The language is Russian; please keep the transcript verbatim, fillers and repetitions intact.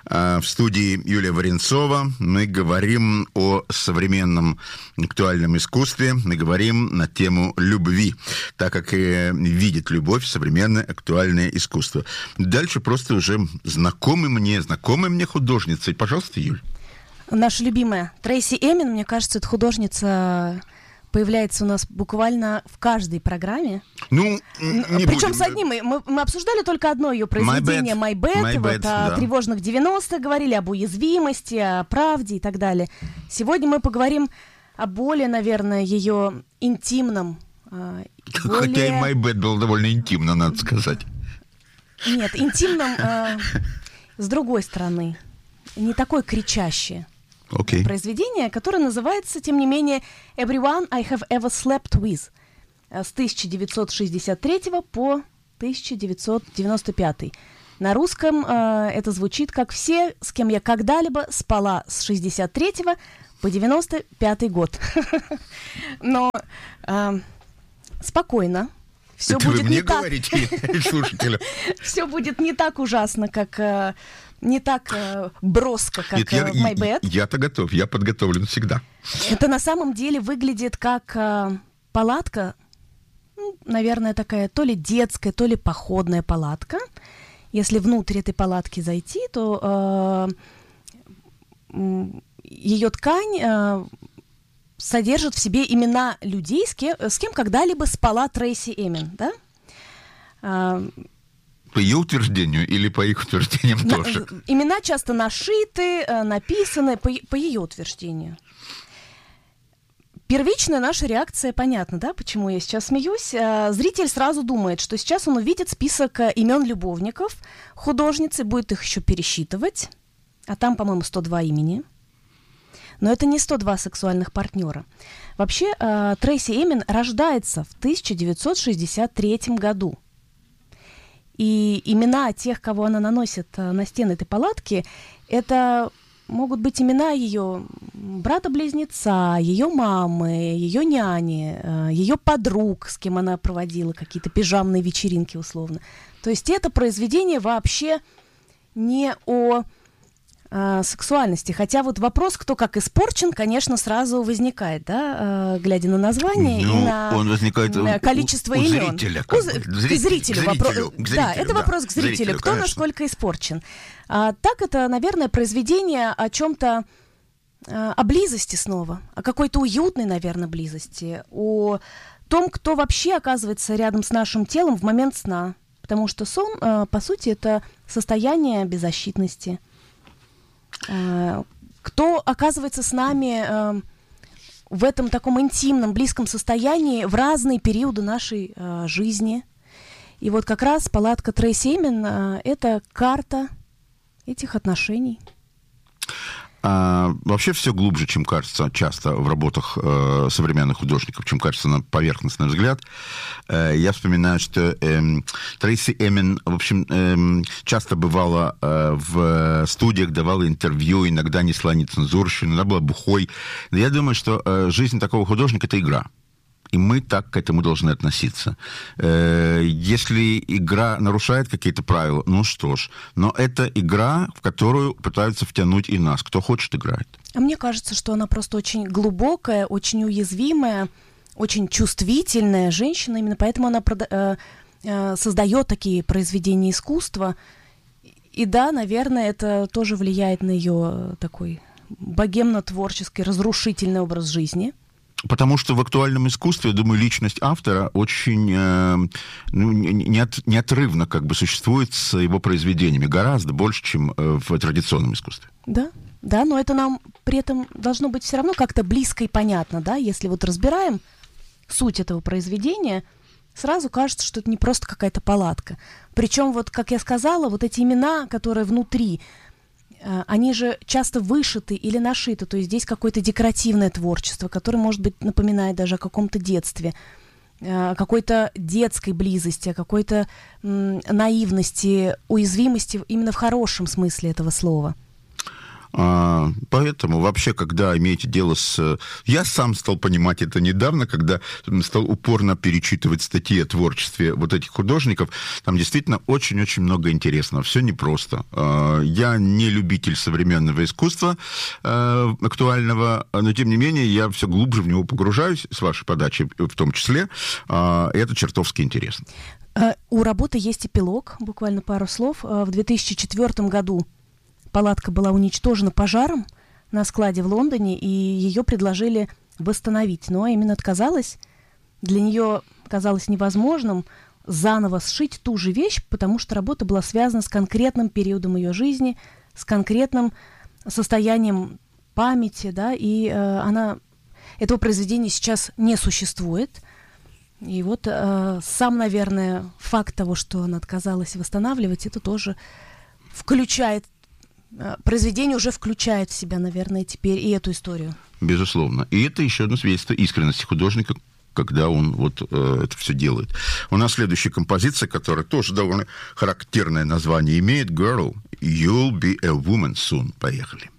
В студии Юлия Варенцова. Мы говорим о современном актуальном искусстве. Мы говорим на тему любви, так как и видит любовь современное актуальное искусство. Дальше просто уже знакомый мне, знакомая мне художница. И, пожалуйста, Юль. Наша любимая Трейси Эмин, мне кажется, эта художница появляется у нас буквально в каждой программе. Ну, не Причем будем. с одним. Мы, мы обсуждали только одно ее произведение «My Bad». My Bad, My Bad вот, да. о тревожных девяностых говорили, об уязвимости, о правде и так далее. Сегодня мы поговорим о более, наверное, ее интимном. Хотя более... и «My Bad» было довольно интимно, надо сказать. Нет, интимном э, с другой стороны. Не такой кричащий. Okay. Произведение, которое называется, тем не менее, «Everyone I have ever slept with» с тысяча девятьсот шестьдесят третьего по тысяча девятьсот девяносто пятый. На русском э, это звучит как «Все, с кем я когда-либо спала с шестьдесят третьего по девяносто пятый год». Но э, спокойно. Все это будет вы мне не говорите, слушателям. Все будет не так ужасно, как... не так э, броско, как Нет, я, э, «My Bad». Я-то готов, я подготовлен всегда. Это на самом деле выглядит как э, палатка, ну, наверное, такая то ли детская, то ли походная палатка. Если внутрь этой палатки зайти, то э, ее ткань э, содержит в себе имена людей, с кем, с кем когда-либо спала Трейси Эмин, да? Э, По ее утверждению или по их утверждениям на, тоже? Имена часто нашиты, написаны по, по ее утверждению. Первичная наша реакция понятна, да, почему я сейчас смеюсь. Зритель сразу думает, что сейчас он увидит список имен любовников художницы, будет их еще пересчитывать, а там, по-моему, сто два имени. Но это не сто два сексуальных партнера. Вообще, Трейси Эмин рождается в тысяча девятьсот шестьдесят третьем году. И имена тех, кого она наносит на стены этой палатки, это могут быть имена ее брата-близнеца, ее мамы, ее няни, ее подруг, с кем она проводила какие-то пижамные вечеринки условно. То есть это произведение вообще не о э, сексуальности. Хотя вот вопрос, кто как испорчен, конечно, сразу возникает, да, э, глядя на название ну, и на, он возникает на количество у, у имен. Зрителя, У зрителя. К зрителю, зрителю, к вопро... зрителю, к зрителю. Да, это да. вопрос к зрителю. зрителю кто конечно. насколько испорчен. А, так это, наверное, произведение о чем-то, а, о близости снова, о какой-то уютной, наверное, близости, о том, кто вообще оказывается рядом с нашим телом в момент сна. Потому что сон, а, по сути, это состояние беззащитности. А, кто оказывается с нами а, в этом таком интимном, близком состоянии в разные периоды нашей а, жизни. И вот как раз палатка Трейси Эмин а, — это карта этих отношений. А, вообще все глубже, чем кажется часто в работах э, современных художников, чем кажется на поверхностный взгляд. Э, я вспоминаю, что э, Трейси Эмин, в общем, э, часто бывала э, в студиях, давала интервью, иногда несла нецензурщину, иногда была бухой. Но я думаю, что э, жизнь такого художника — это игра. И мы так к этому должны относиться. Если игра нарушает какие-то правила, ну что ж. Но это игра, в которую пытаются втянуть и нас. Кто хочет, играет. А мне кажется, что она просто очень глубокая, очень уязвимая, очень чувствительная женщина. Именно поэтому она прода- создает такие произведения искусства. И да, наверное, это тоже влияет на ее такой богемно-творческий, разрушительный образ жизни. Потому что в актуальном искусстве, я думаю, личность автора очень э, ну, неот, неотрывно как бы существует с его произведениями. Гораздо больше, чем э, в традиционном искусстве. Да, да, но это нам при этом должно быть все равно как-то близко и понятно, да? Если вот разбираем суть этого произведения, сразу кажется, что это не просто какая-то палатка. Причем, вот, как я сказала, вот эти имена, которые внутри, они же часто вышиты или нашиты, то есть здесь какое-то декоративное творчество, которое, может быть, напоминает даже о каком-то детстве, о какой-то детской близости, о какой-то м, наивности, уязвимости именно в хорошем смысле этого слова. А, поэтому вообще, когда имеете дело с... Я сам стал понимать это недавно, когда стал упорно перечитывать статьи о творчестве вот этих художников. Там действительно очень-очень много интересного. Все непросто. А, я не любитель современного искусства а, актуального, но тем не менее я все глубже в него погружаюсь, с вашей подачи в том числе. А, и это чертовски интересно. У работы есть эпилог, буквально пару слов. В две тысячи четвёртом году палатка была уничтожена пожаром на складе в Лондоне, и ее предложили восстановить. Но Эмин отказалась. Для нее казалось невозможным заново сшить ту же вещь, потому что работа была связана с конкретным периодом ее жизни, с конкретным состоянием памяти, да, и э, она... Этого произведения сейчас не существует. И вот э, сам, наверное, факт того, что она отказалась восстанавливать, это тоже включает, э, произведение уже включает в себя, наверное, теперь и эту историю. Безусловно. И это еще одно свидетельство искренности художника, когда он вот э, это все делает. У нас следующая композиция, которая тоже довольно характерное название имеет, «Girl, you'll be a woman soon». Поехали.